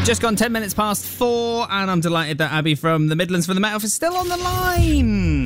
Just gone 10 minutes past 4, and I'm delighted that Abby from the Midlands from the Met Office is still on the line.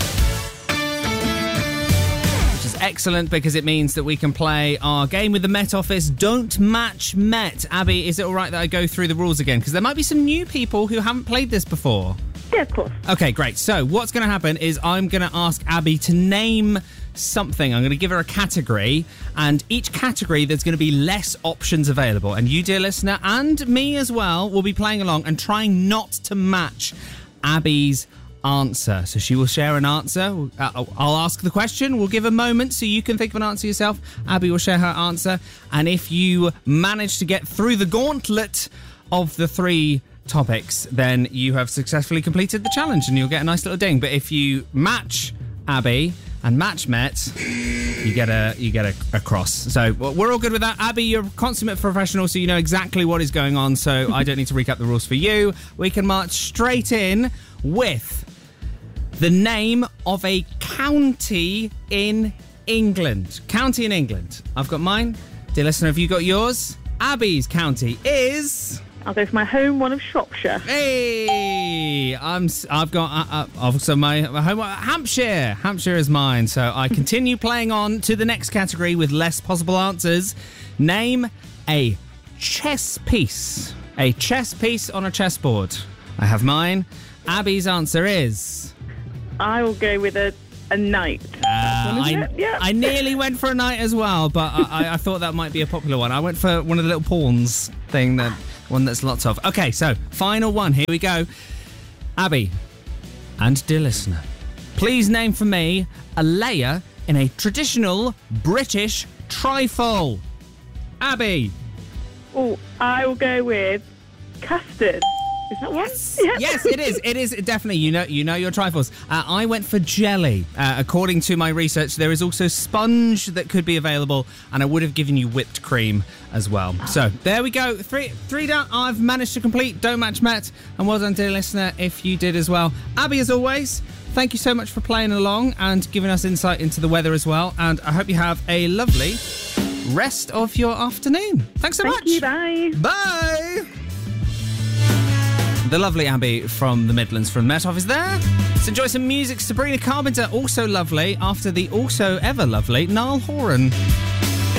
Which is excellent because it means that we can play our game with the Met Office, Don't Match Met. Abby, is it all right that I go through the rules again? Because there might be some new people who haven't played this before. Yeah, of course. Okay, great. So what's going to happen is I'm going to ask Abby to name something. I'm going to give her a category, and each category there's going to be less options available. And you, dear listener, and me as well, will be playing along and trying not to match Abby's answer. So she will share an answer. I'll ask the question. We'll give a moment so you can think of an answer yourself. Abby will share her answer. And if you manage to get through the gauntlet of the 3 topics, then you have successfully completed the challenge and you'll get a nice little ding. But if you match Abby and match Met, you get a cross. So we're all good with that. Abby, you're a consummate professional, so you know exactly what is going on, so I don't need to recap the rules for you. We can march straight in with the name of a county in England. County in England. I've got mine. Dear listener, have you got yours? Abby's county is... I'll go for my home one of Shropshire. Hey, I've got also my home Hampshire. Hampshire is mine. So I continue playing on to the next category with less possible answers. Name a chess piece. A chess piece on a chessboard. I have mine. Abby's answer is... I will go with a knight. I nearly went for a knight as well, but I thought that might be a popular one. I went for one of the little pawns thing, one that's lots of. Okay, so final one. Here we go. Abby, and dear listener, please name for me a layer in a traditional British trifle. Abby. Oh, I will go with custard. Is that one? Yes, yes, it is. It is definitely. You know your trifles. I went for jelly. According to my research, there is also sponge that could be available, and I would have given you whipped cream as well. So there we go. Three down. I've managed to complete Don't Match Met, and well done, dear listener, if you did as well. Abby, as always, thank you so much for playing along and giving us insight into the weather as well. And I hope you have a lovely rest of your afternoon. Thanks so much. Thank you. Bye. Bye. The lovely Abby from the Midlands from the Met Office there. Let's enjoy some music. Sabrina Carpenter, also lovely, after the also ever lovely Niall Horan.